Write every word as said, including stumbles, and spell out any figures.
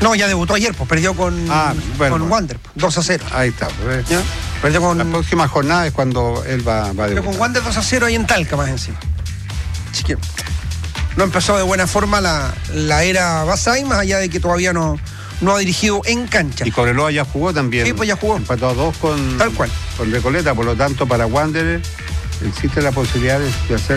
No, ya debutó ayer, pues perdió con, ah, bueno, con Wander, dos a cero. Ahí está. Pues. ¿Ya? Perdió con, la próxima jornada es cuando él va, va a debutar. Perdió con Wander dos a cero ahí en Talca más encima. Así que no empezó de buena forma la, la era Basay, más allá de que todavía no, no ha dirigido en cancha. Y Cobreloa ya jugó también. Sí, pues ya jugó. Empató a dos con, Tal cual. con Recoleta, por lo tanto para Wander existe la posibilidad de hacer